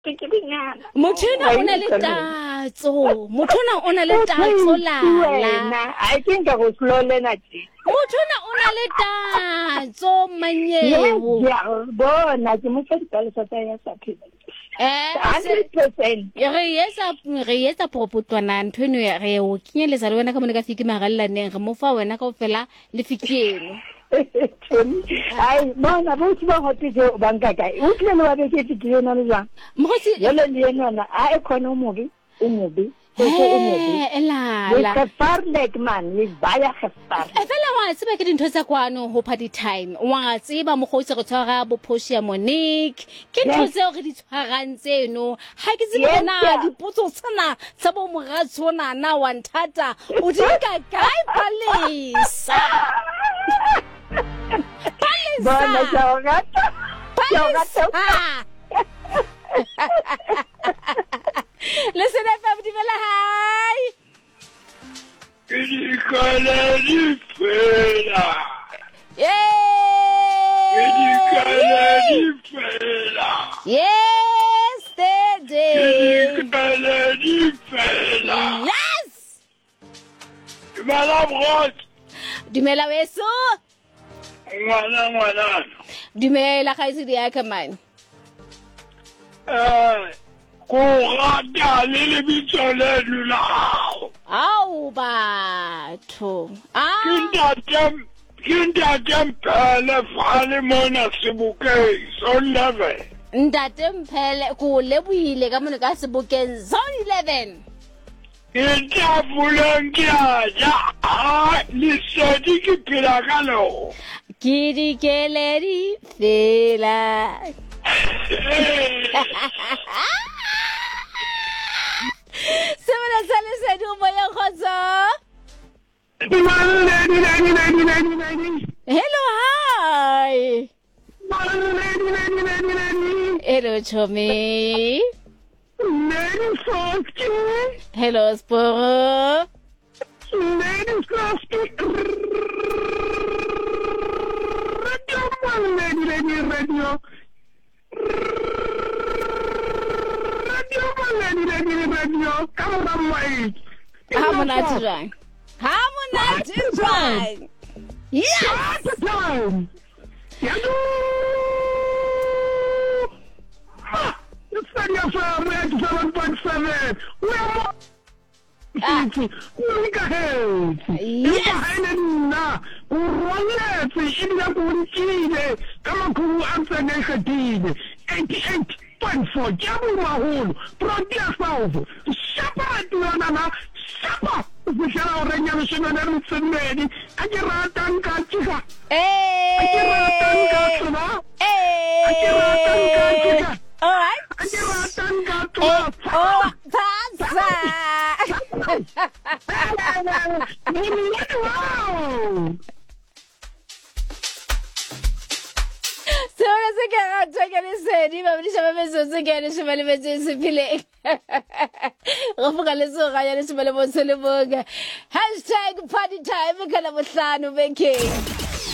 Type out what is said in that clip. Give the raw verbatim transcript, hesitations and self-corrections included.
ke ke dinyana Motona o na le tatso motona o na le tatso lala I think I was slow na tsi motona o na le tatso manyewo ya bona ke mo fetsa le sa ya sa phela eh one hundred percent re yesa re yesa propotwana ntweno ya re o kinyeletsa le wena ka mone ka fiki magallaneng re mo fa wena ka ofela le fikieno ai bona bo tsi ba hotse banka ka o tle le ba be ke fikile na le jang mogotsi yole le yena a e khona o mobi o mobi eh la la ke farlek man le baya gefar e fela wa tseba ke dintho tsa kwano ho party time wa tseba mogotsi go tshwara bo Posia Monique ke ntho tseo re di tshwarang tseno ha ke tsebe na dipotso tsena tsa bo moratsona na wa nthata o di ka kae palesa bona ciao gato ciao gato listen F M Dimela hi Idikala difela yeah Idikala difela yesterday Idikala difela yes Madame Roth Dumela weso Ngwana ngwana Dumela khaisidi ya kamane Eh ko rata le le bitso le lulao au batho ah Kintatem kintatem pele fale mona Sebokeng zone eleven Ntate Mphele ko lebuile ka mone ka Sebokeng zone eleven Intafuleng ke a ja a lesedi ke phela ka lo ke dikeledi fela Semana sa lesedi o moya khotso Hello hi Hello Chomi Hello Sporo Radio Radio come on wait Ha monate jwang Ha monate jwang Yes time Yadu Ha it's Radio Red seven point seven we are we got hell Yes na urwaletse ibile kuntshile kama ku answer nekhatile eighty-eight point four jabu mahulu protea south shapa lona na shapa ufishara orenya mshimene mtsemeni akirata nkachika eh akirata nkachika eh akirata nkachika all right akirata nkachika oh that's wow Sona se ka ratwa ke lesedi ba bile shaba metsotso ke ne shaba le metsotso phile go foka le so ga ya le shaba le botsele boga hashtag party time kana bohlano bekeng